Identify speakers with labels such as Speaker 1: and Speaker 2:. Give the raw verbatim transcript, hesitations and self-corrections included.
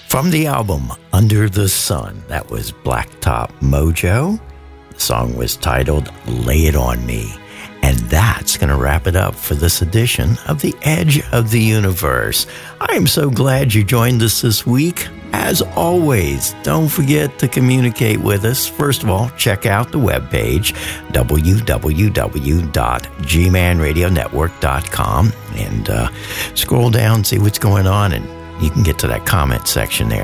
Speaker 1: From the album Under the Sun, that was Blacktop Mojo. The song was titled Lay It On Me. And that's going to wrap it up for this edition of The Edge of the Universe. I'm so glad you joined us this week. As always, don't forget to communicate with us. First of all, check out the webpage, w w w dot g man radio network dot com, and uh, scroll down, see what's going on, and you can get to that comment section there.